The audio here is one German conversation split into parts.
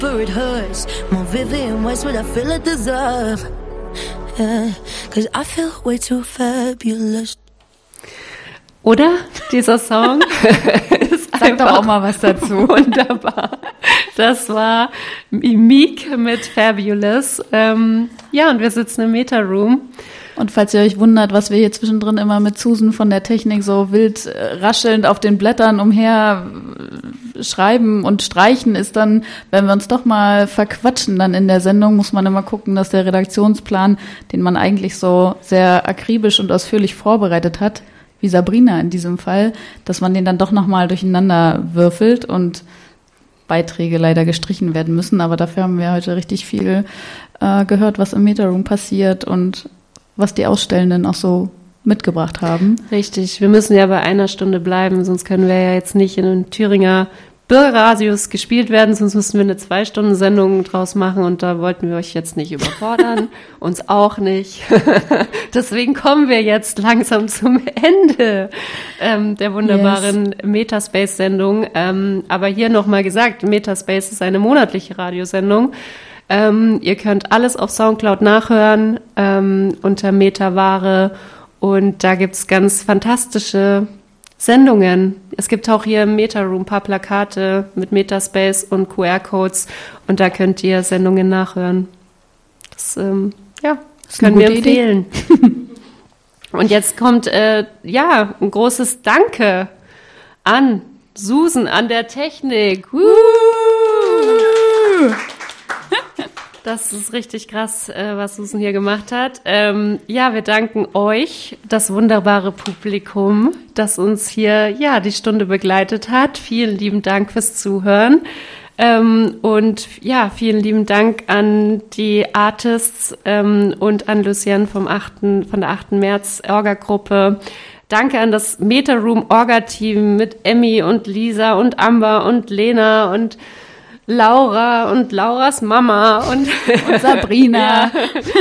But it hurts more vivid in ways what I feel I deserve. Yeah, 'cause I feel way too fabulous. Oder? Dieser Song ist Sag doch auch mal was dazu. Wunderbar. Das war Meek mit Fabulous. Ja, und wir sitzen im Meta-Room. Und falls ihr euch wundert, was wir hier zwischendrin immer mit Susan von der Technik so wild raschelnd auf den Blättern umher schreiben und streichen, ist dann, wenn wir uns doch mal verquatschen dann in der Sendung, muss man immer gucken, dass der Redaktionsplan, den man eigentlich so sehr akribisch und ausführlich vorbereitet hat, wie Sabrina in diesem Fall, dass man den dann doch nochmal durcheinander würfelt und Beiträge leider gestrichen werden müssen. Aber dafür haben wir heute richtig viel gehört, was im Meta-Room passiert und was die Ausstellenden auch so mitgebracht haben. Richtig, wir müssen ja bei 1 Stunde bleiben, sonst können wir ja jetzt nicht in den Thüringer Bürgerradios gespielt werden, sonst müssten wir eine 2-Stunden-Sendung draus machen und da wollten wir euch jetzt nicht überfordern, uns auch nicht. Deswegen kommen wir jetzt langsam zum Ende der wunderbaren Metaspace-Sendung. Aber hier nochmal gesagt, Metaspace ist eine monatliche Radiosendung. Ihr könnt alles auf Soundcloud nachhören unter Metaware und da gibt's ganz fantastische Sendungen. Es gibt auch hier im Meta-Room ein paar Plakate mit Metaspace und QR-Codes und da könnt ihr Sendungen nachhören. Das, das können wir empfehlen. Und jetzt kommt ein großes Danke an Susan an der Technik. Das ist richtig krass, was Susan hier gemacht hat. Wir danken euch, das wunderbare Publikum, das uns hier die Stunde begleitet hat. Vielen lieben Dank fürs Zuhören. Und vielen lieben Dank an die Artists und an Lucienne von der 8. März Orga-Gruppe. Danke an das Meta-Room Orga-Team mit Emmy und Lisa und Amber und Lena und Laura und Lauras Mama und Sabrina.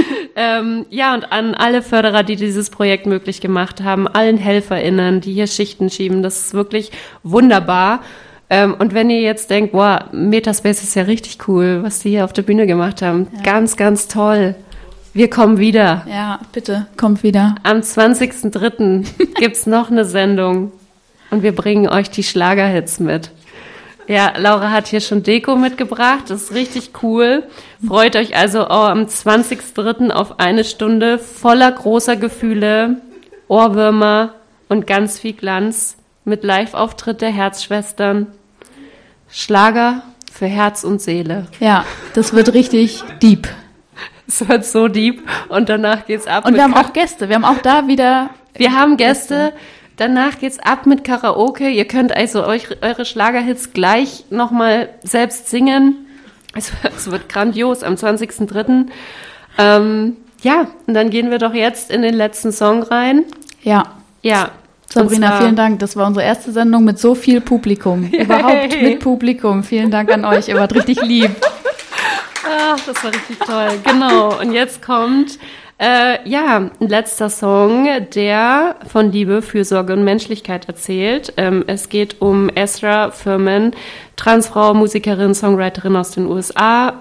Und an alle Förderer, die dieses Projekt möglich gemacht haben, allen HelferInnen, die hier Schichten schieben. Das ist wirklich wunderbar. Und wenn ihr jetzt denkt, boah, Metaspace ist ja richtig cool, was die hier auf der Bühne gemacht haben. Ja. Ganz, ganz toll. Wir kommen wieder. Ja, bitte, kommt wieder. Am 20.03. gibt's noch eine Sendung und wir bringen euch die Schlagerhits mit. Ja, Laura hat hier schon Deko mitgebracht, das ist richtig cool. Freut euch also auch am 20.03. auf 1 Stunde voller großer Gefühle, Ohrwürmer und ganz viel Glanz mit Live-Auftritt der Herzschwestern. Schlager für Herz und Seele. Ja, das wird richtig deep. Es wird so deep und danach geht's ab. Und wir haben auch Gäste, wir haben auch da wieder... Wir haben Gäste. Danach geht's ab mit Karaoke. Ihr könnt also eure Schlagerhits gleich nochmal selbst singen. Es wird grandios am 20.03. Und dann gehen wir doch jetzt in den letzten Song rein. Ja. Ja. Sabrina, vielen Dank. Das war unsere erste Sendung mit so viel Publikum. Yay. Überhaupt mit Publikum. Vielen Dank an euch. Ihr wart richtig lieb. Ach, das war richtig toll. Genau. Und jetzt kommt... ein letzter Song, der von Liebe, Fürsorge und Menschlichkeit erzählt. Es geht um Ezra Furman, Transfrau, Musikerin, Songwriterin aus den USA.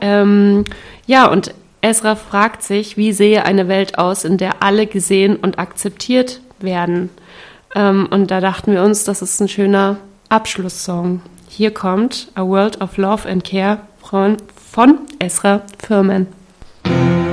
Und Ezra fragt sich, wie sehe eine Welt aus, in der alle gesehen und akzeptiert werden. Und da dachten wir uns, das ist ein schöner Abschlusssong. Hier kommt A World of Love and Care von Ezra Furman.